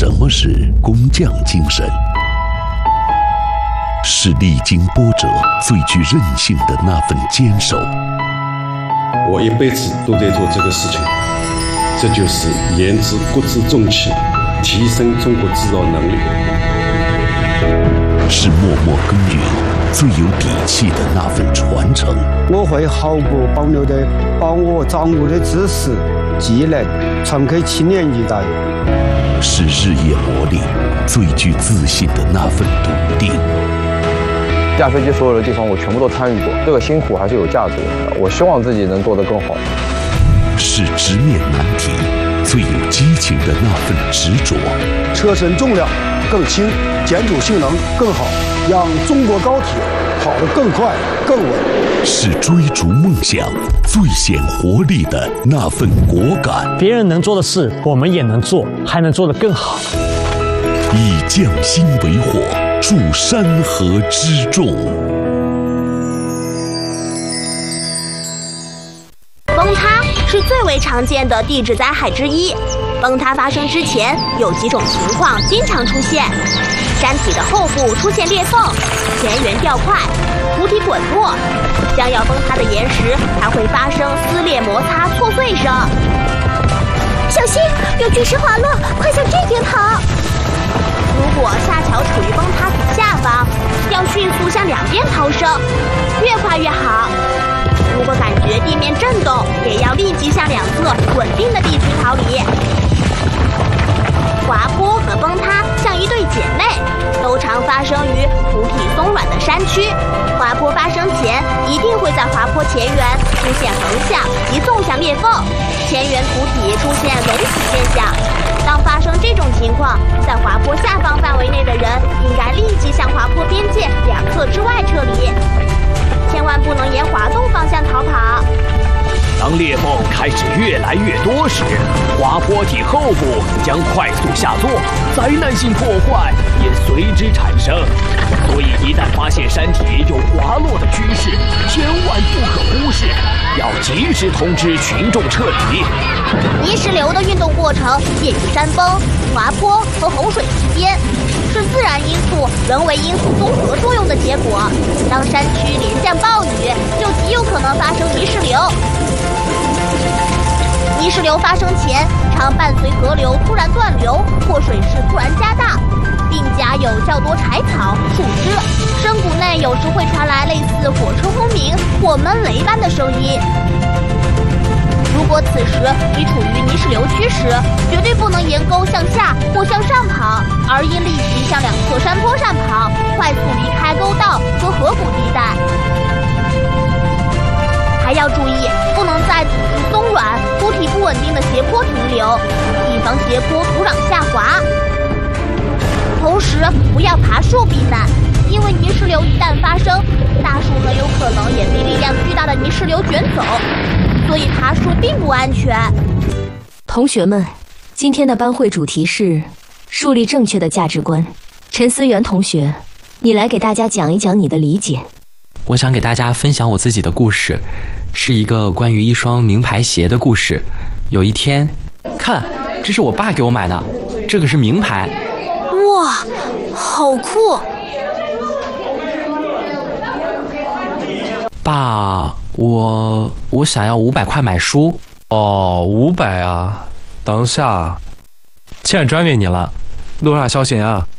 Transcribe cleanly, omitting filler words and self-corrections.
什么是工匠精神？是历经波折、最具韧性的那份坚守。 我一辈子都在做这个事情，这就是研制国之重器，提升中国制造能力。 是默默耕耘、最有底气的那份传承。 我会毫不保留地把我掌握的知识、技能传给青年一代。 是日夜磨砺、最具自信的那份笃定。 架飞机所有的地方我全部都参与过，这个辛苦还是有价值的。我希望自己能做得更好。 是直面难题、最有激情的那份执着。 车身重量更轻，建筑性能更好，让中国高铁跑得更快更稳。 是追逐梦想最显活力的那份果敢。 别人能做的事我们也能做，还能做得更好。 以匠心为火，筑山河之重。 崩塌是最为常见的地质灾害之一。崩塌发生之前，有几种情况经常出现：山体的后部出现裂缝，前缘掉块，土体滚落，将要崩塌的岩石还会发生撕裂、摩擦、破碎声。 小心，有巨石滑落，快向这边跑！ 如果恰巧处于崩塌体下方，要迅速向两边逃生，越快越好。如果感觉地面震动，也要立即向两侧稳定的地区逃离。滑坡和崩塌像一对姐妹，都常发生于土体松软的山区。滑坡发生前，一定会在滑坡前缘出现横向及纵向裂缝，前缘土体出现隆起现象。当发生这种情况，在滑坡下方范围内的人应该立即向滑坡边界两侧之外撤离，千万不能沿滑动方向逃跑。 当裂缝开始越来越多时，滑坡体后部将快速下坐，灾难性破坏也随之产生。所以一旦发现山体有滑落的趋势，千万不可忽视，要及时通知群众撤离。 泥石流的运动过程介于山崩、滑坡和洪水之间，是自然因素、人为因素综合作用的结果。当山区连降暴雨，就极有可能发生泥石流。泥石流发生前，常伴随河流突然断流或水势突然加大，并夹有较多柴草、树枝，深谷内有时会传来类似火车轰鸣或闷雷般的声音。如果此时你处于泥石流区时，绝对不能沿沟向下或向上跑，而应立即向两侧山坡上跑，快速离开沟道和河谷地带。还要注意，不能在土质松软、土体不稳定的斜坡停留，以防斜坡土壤下滑。同时，不要爬树避难，因为泥石流一旦发生，大树很有可能也被力量巨大的泥石流卷走，所以爬树并不安全。 同学们，今天的班会主题是树立正确的价值观。陈思源同学，你来给大家讲一讲你的理解。 我想给大家分享我自己的故事，是一个关于一双名牌鞋的故事。有一天，看，这是我爸给我买的，这个是名牌。 哇，好酷！ 爸，我想要500块买书。 哦，500啊，等下，欠专给你了，多少小心啊？